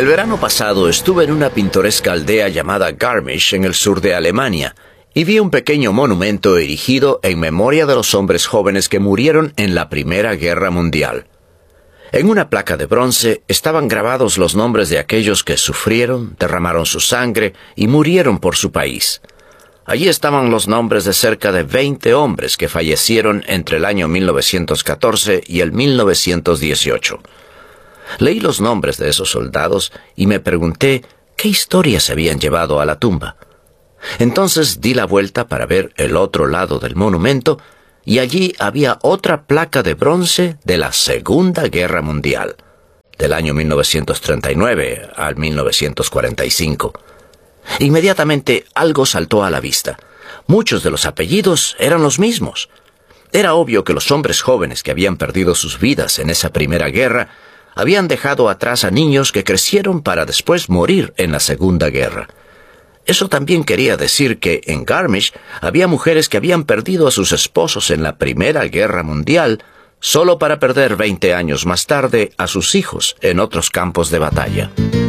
El verano pasado estuve en una pintoresca aldea llamada Garmisch en el sur de Alemania y vi un pequeño monumento erigido en memoria de los hombres jóvenes que murieron en la Primera Guerra Mundial. En una placa de bronce estaban grabados los nombres de aquellos que sufrieron, derramaron su sangre y murieron por su país. Allí estaban los nombres de cerca de 20 hombres que fallecieron entre el año 1914 y el 1918. Leí los nombres de esos soldados y me pregunté qué historias se habían llevado a la tumba. Entonces di la vuelta para ver el otro lado del monumento y allí había otra placa de bronce de la Segunda Guerra Mundial, del año 1939 al 1945. Inmediatamente algo saltó a la vista. Muchos de los apellidos eran los mismos. Era obvio que los hombres jóvenes que habían perdido sus vidas en esa primera guerra habían dejado atrás a niños que crecieron para después morir en la Segunda Guerra. Eso también quería decir que en Garmisch había mujeres que habían perdido a sus esposos en la Primera Guerra Mundial solo para perder 20 años más tarde a sus hijos en otros campos de batalla.